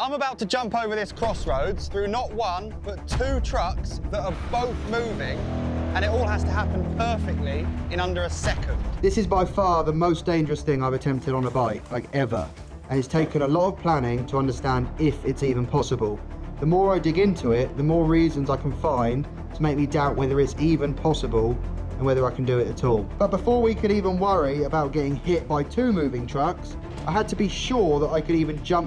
I'm about to jump over this crossroads through not one, but two trucks that are both moving, and it all has to happen perfectly in under a second. This is by far the most dangerous thing I've attempted on a bike, like ever. And it's taken a lot of planning to understand if it's even possible. The more I dig into it, the more reasons I can find to make me doubt whether it's even possible and whether I can do it at all. But before we could even worry about getting hit by two moving trucks, I had to be sure that I could even jump